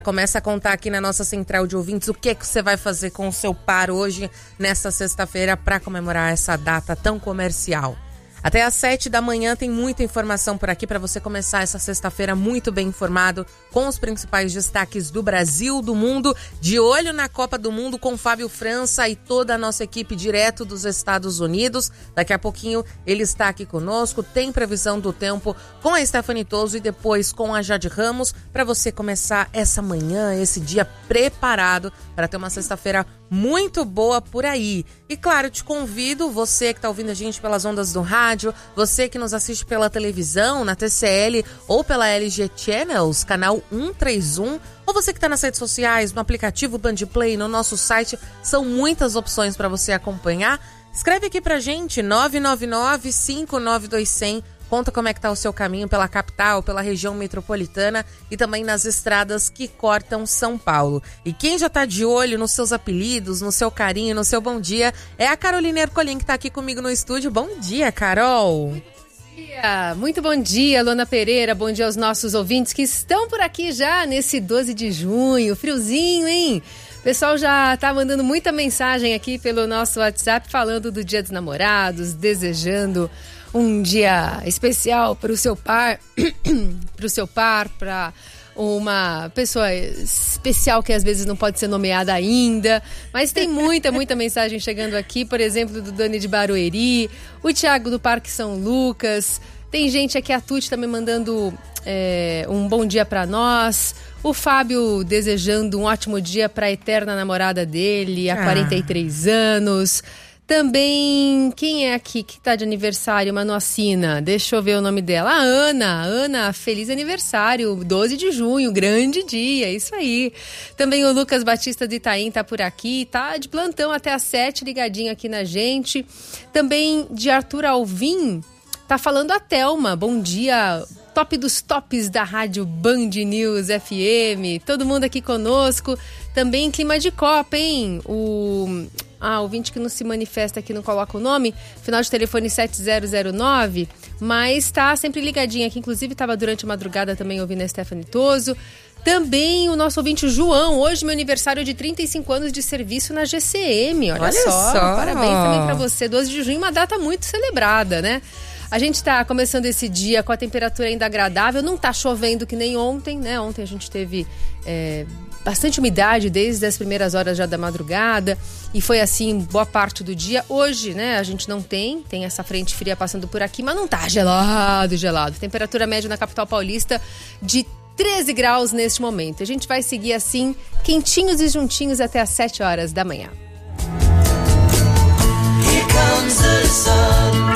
Começa a contar aqui na nossa central de ouvintes o que você vai fazer com o seu par hoje, nesta sexta-feira, para comemorar essa data tão comercial. Até às 7 da manhã tem muita informação por aqui para você começar essa sexta-feira muito bem informado, com os principais destaques do Brasil, do mundo, de olho na Copa do Mundo com Fábio França e toda a nossa equipe direto dos Estados Unidos. Daqui a pouquinho ele está aqui conosco, tem previsão do tempo com a Stephanie Toso e depois com a Jade Ramos, para você começar essa manhã, esse dia preparado para ter uma sexta-feira muito boa por aí. E claro, te convido, você que está ouvindo a gente pelas ondas do rádio, você que nos assiste pela televisão, na TCL ou pela LG Channels, canal 131, ou você que está nas redes sociais, no aplicativo Bandplay, no nosso site, são muitas opções para você acompanhar. Escreve aqui pra gente, 999-592-100. Conta como é que tá o seu caminho pela capital, pela região metropolitana e também nas estradas que cortam São Paulo. E quem já tá de olho nos seus apelidos, no seu carinho, no seu bom dia, é a Carolina Ercolim, que tá aqui comigo no estúdio. Bom dia, Carol! Muito bom dia, Lona Pereira, bom dia aos nossos ouvintes que estão por aqui já nesse 12 de junho, friozinho, hein? O pessoal já tá mandando muita mensagem aqui pelo nosso WhatsApp falando do Dia dos Namorados, desejando um dia especial para o seu par, para uma pessoa especial que às vezes não pode ser nomeada ainda, mas tem muita mensagem chegando aqui, por exemplo, do Dani de Barueri, o Thiago do Parque São Lucas, tem gente aqui, a Tuti também mandando um bom dia para nós, o Fábio desejando um ótimo dia para a eterna namorada dele, há 43 anos. Também, quem é aqui que tá de aniversário, Manoacina? Deixa eu ver o nome dela. A Ana. Ana, feliz aniversário, 12 de junho, grande dia, isso aí. Também o Lucas Batista de Itaim tá por aqui, tá de plantão até às 7, ligadinho aqui na gente. Também de Arthur Alvim, tá falando a Thelma. Bom dia, top dos tops da rádio Band News FM. Todo mundo aqui conosco. Também clima de Copa, hein? O ouvinte que não se manifesta aqui, não coloca o nome, final de telefone 7009, mas tá sempre ligadinho aqui, inclusive estava durante a madrugada também ouvindo a Stephanie Toso. Também o nosso ouvinte João, hoje meu aniversário de 35 anos de serviço na GCM, olha só. Parabéns também para você, 12 de junho, uma data muito celebrada, né? A gente está começando esse dia com a temperatura ainda agradável, não tá chovendo que nem ontem, né? Ontem a gente teve bastante umidade desde as primeiras horas já da madrugada e foi assim boa parte do dia. Hoje, né, a gente não tem essa frente fria passando por aqui, mas não tá gelado. Temperatura média na capital paulista de 13 graus neste momento. A gente vai seguir assim, quentinhos e juntinhos até às 7 horas da manhã. Here comes the sun.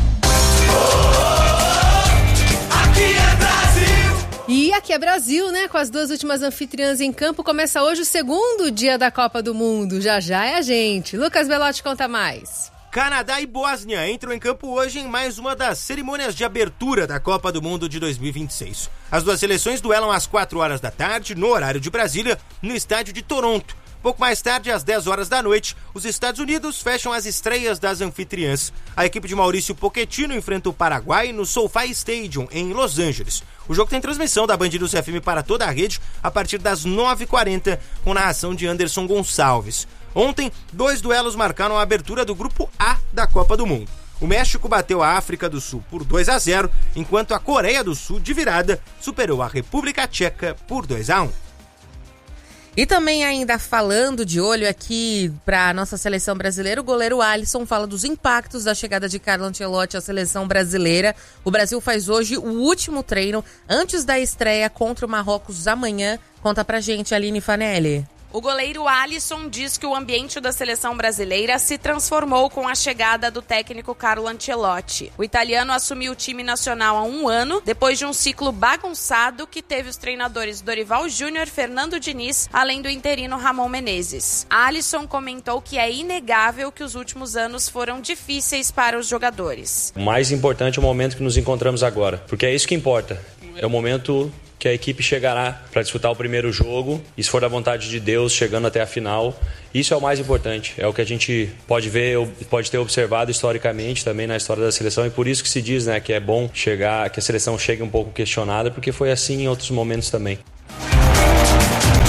E aqui é Brasil, né? Com as duas últimas anfitriãs em campo, começa hoje o segundo dia da Copa do Mundo. Já é a gente. Lucas Belotti conta mais. Canadá e Bósnia entram em campo hoje em mais uma das cerimônias de abertura da Copa do Mundo de 2026. As duas seleções duelam às 4 horas da tarde, no horário de Brasília, no estádio de Toronto. Pouco mais tarde, às 10 horas da noite, os Estados Unidos fecham as estreias das anfitriãs. A equipe de Maurício Pochettino enfrenta o Paraguai no SoFi Stadium, em Los Angeles. O jogo tem transmissão da Band News FM para toda a rede a partir das 9h40, com narração de Anderson Gonçalves. Ontem, 2 duelos marcaram a abertura do Grupo A da Copa do Mundo. O México bateu a África do Sul por 2-0, enquanto a Coreia do Sul, de virada, superou a República Tcheca por 2-1. E também ainda falando de olho aqui para a nossa seleção brasileira, o goleiro Alisson fala dos impactos da chegada de Carlo Ancelotti à seleção brasileira. O Brasil faz hoje o último treino antes da estreia contra o Marrocos amanhã. Conta pra gente, Aline Fanelli. O goleiro Alisson diz que o ambiente da seleção brasileira se transformou com a chegada do técnico Carlo Ancelotti. O italiano assumiu o time nacional há 1 ano, depois de um ciclo bagunçado que teve os treinadores Dorival Júnior, Fernando Diniz, além do interino Ramon Menezes. Alisson comentou que é inegável que os últimos anos foram difíceis para os jogadores. O mais importante é o momento que nos encontramos agora, porque é isso que importa. É o momento que a equipe chegará para disputar o primeiro jogo e, se for da vontade de Deus, chegando até a final. Isso é o mais importante, é o que a gente pode ver, pode ter observado historicamente também na história da seleção, e por isso que se diz, né, que é bom chegar, que a seleção chegue um pouco questionada, porque foi assim em outros momentos também.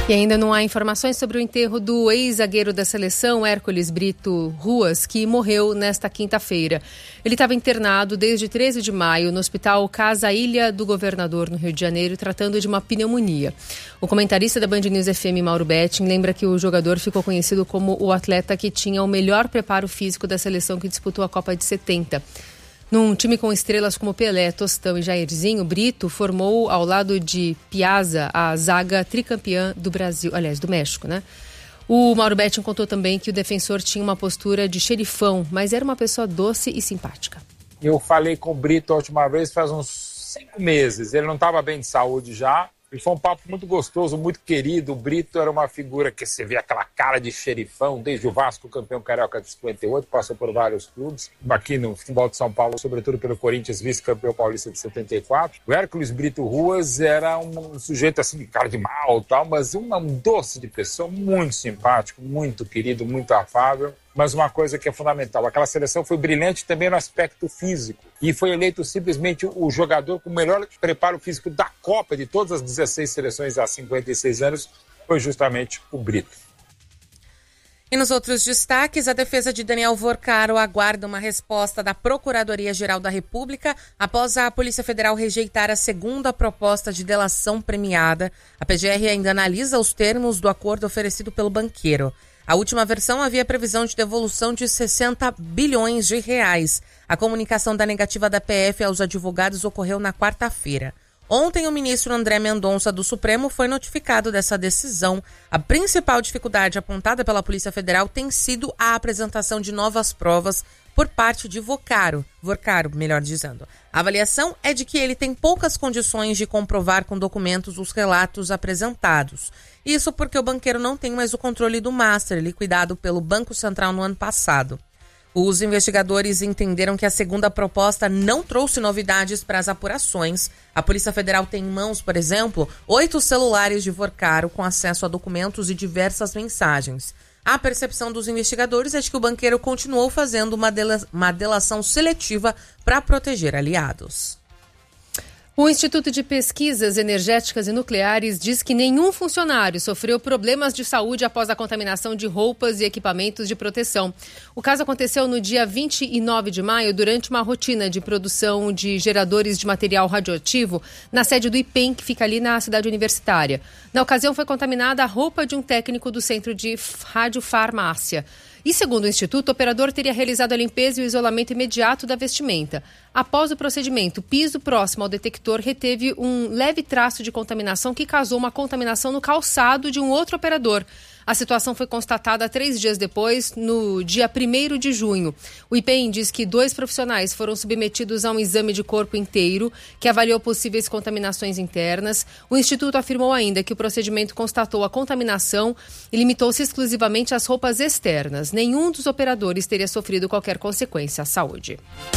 E ainda não há informações sobre o enterro do ex-zagueiro da seleção, Hércules Brito Ruas, que morreu nesta quinta-feira. Ele estava internado desde 13 de maio no hospital Casa Ilha do Governador, no Rio de Janeiro, tratando de uma pneumonia. O comentarista da Band News FM, Mauro Betting, lembra que o jogador ficou conhecido como o atleta que tinha o melhor preparo físico da seleção que disputou a Copa de 70. Num time com estrelas como Pelé, Tostão e Jairzinho, Brito formou ao lado de Piazza a zaga tricampeã do Brasil, aliás, do México, né? O Mauro Betting contou também que o defensor tinha uma postura de xerifão, mas era uma pessoa doce e simpática. Eu falei com o Brito a última vez faz uns 5 meses, ele não estava bem de saúde já. E foi um papo muito gostoso, muito querido. O Brito era uma figura que você vê aquela cara de xerifão, desde o Vasco, campeão carioca de 58, passou por vários clubes. Aqui no futebol de São Paulo, sobretudo pelo Corinthians, vice-campeão paulista de 74. O Hércules Brito Ruas era um sujeito assim, cara de mal e tal, mas um doce de pessoa, muito simpático, muito querido, muito afável. Mas uma coisa que é fundamental, aquela seleção foi brilhante também no aspecto físico e foi eleito simplesmente o jogador com o melhor preparo físico da Copa de todas as 16 seleções há 56 anos, foi justamente o Brito. E nos outros destaques, a defesa de Daniel Vorcaro aguarda uma resposta da Procuradoria-Geral da República após a Polícia Federal rejeitar a segunda proposta de delação premiada. A PGR ainda analisa os termos do acordo oferecido pelo banqueiro. A última versão havia previsão de devolução de 60 bilhões de reais. A comunicação da negativa da PF aos advogados ocorreu na quarta-feira. Ontem, o ministro André Mendonça do Supremo foi notificado dessa decisão. A principal dificuldade apontada pela Polícia Federal tem sido a apresentação de novas provas por parte de Vorcaro, melhor dizendo. A avaliação é de que ele tem poucas condições de comprovar com documentos os relatos apresentados. Isso porque o banqueiro não tem mais o controle do Master, liquidado pelo Banco Central no ano passado. Os investigadores entenderam que a segunda proposta não trouxe novidades para as apurações. A Polícia Federal tem em mãos, por exemplo, 8 celulares de Vorcaro com acesso a documentos e diversas mensagens. A percepção dos investigadores é de que o banqueiro continuou fazendo uma delação seletiva para proteger aliados. O Instituto de Pesquisas Energéticas e Nucleares diz que nenhum funcionário sofreu problemas de saúde após a contaminação de roupas e equipamentos de proteção. O caso aconteceu no dia 29 de maio, durante uma rotina de produção de geradores de material radioativo na sede do IPEM, que fica ali na cidade universitária. Na ocasião, foi contaminada a roupa de um técnico do Centro de Radiofarmácia. E, segundo o Instituto, o operador teria realizado a limpeza e o isolamento imediato da vestimenta. Após o procedimento, o piso próximo ao detector reteve um leve traço de contaminação que causou uma contaminação no calçado de um outro operador. A situação foi constatada 3 dias depois, no dia 1º de junho. O IPEM diz que 2 profissionais foram submetidos a um exame de corpo inteiro, que avaliou possíveis contaminações internas. O Instituto afirmou ainda que o procedimento constatou a contaminação e limitou-se exclusivamente às roupas externas. Nenhum dos operadores teria sofrido qualquer consequência à saúde.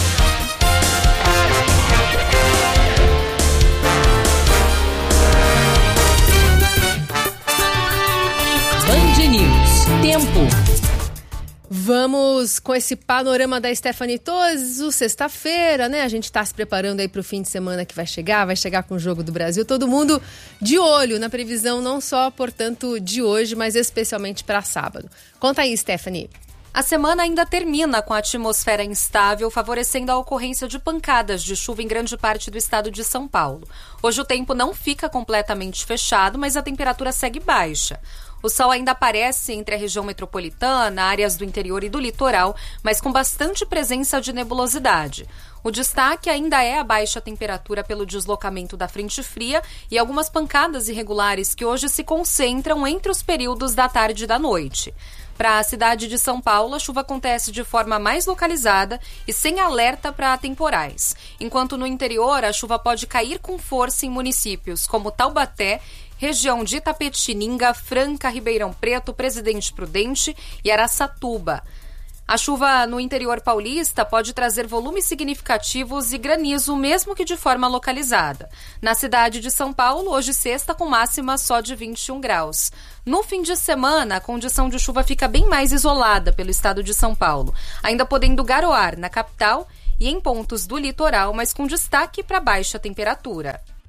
Band News. Tempo. Vamos com esse panorama da Stephanie Toso, sexta-feira, né? A gente está se preparando aí para o fim de semana que vai chegar com o Jogo do Brasil. Todo mundo de olho na previsão, não só, portanto, de hoje, mas especialmente para sábado. Conta aí, Stephanie. A semana ainda termina com a atmosfera instável, favorecendo a ocorrência de pancadas de chuva em grande parte do estado de São Paulo. Hoje o tempo não fica completamente fechado, mas a temperatura segue baixa. O sol ainda aparece entre a região metropolitana, áreas do interior e do litoral, mas com bastante presença de nebulosidade. O destaque ainda é a baixa temperatura pelo deslocamento da frente fria e algumas pancadas irregulares que hoje se concentram entre os períodos da tarde e da noite. Para a cidade de São Paulo, a chuva acontece de forma mais localizada e sem alerta para temporais. Enquanto no interior, a chuva pode cair com força em municípios como Taubaté, região de Itapetininga, Franca, Ribeirão Preto, Presidente Prudente e Araçatuba. A chuva no interior paulista pode trazer volumes significativos e granizo, mesmo que de forma localizada. Na cidade de São Paulo, hoje sexta, com máxima só de 21 graus. No fim de semana, a condição de chuva fica bem mais isolada pelo estado de São Paulo, ainda podendo garoar na capital e em pontos do litoral, mas com destaque para baixa temperatura.